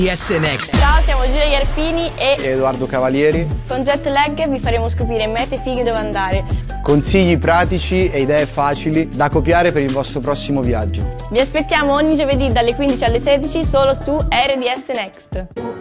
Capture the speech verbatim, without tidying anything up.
D S Next. Ciao, siamo Giulia Gherpini e Edoardo Cavalieri. con Jet Lag vi faremo scoprire mete fighe dove andare. Consigli pratici e idee facili da copiare per il vostro prossimo viaggio. Vi aspettiamo ogni giovedì dalle quindici alle sedici solo su R D S Next.